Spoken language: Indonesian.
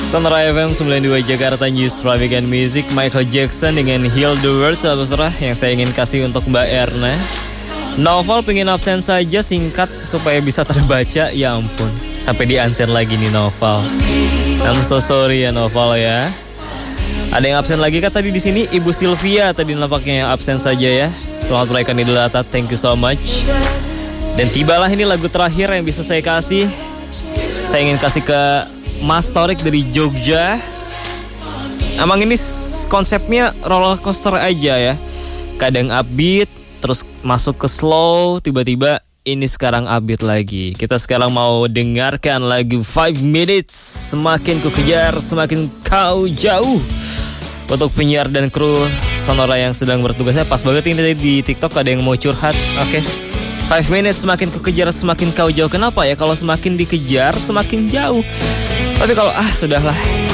Sonora FM 92 Jakarta News Traffic and Music. Michael Jackson dengan Heal the World, saudara yang saya ingin kasih untuk Mbak Erna. Novel pengen absen saja, singkat supaya bisa terbaca. Ya ampun, sampai di-answer lagi nih Novel. I'm so sorry ya Novel ya. Ada yang absen lagi kan tadi di sini, Ibu Sylvia tadi nampaknya yang absen saja ya. Selamat merayakan Idul Adha, thank you so much. Dan tibalah ini lagu terakhir yang bisa saya kasih. Saya ingin kasih ke Mas Torik dari Jogja. Emang ini konsepnya roller coaster aja ya. Kadang upbeat, terus masuk ke slow, tiba-tiba ini sekarang upbeat lagi. Kita sekarang mau dengarkan lagu 5 Minutes. Semakin ku kejar, semakin kau jauh. Untuk penyiar dan kru Sonora yang sedang bertugasnya, pas banget ini di TikTok ada yang mau curhat. Oke. 5 minutes, semakin ku kejar, semakin kau jauh. Kenapa ya? Kalau semakin dikejar, semakin jauh. Tapi kalau sudahlah.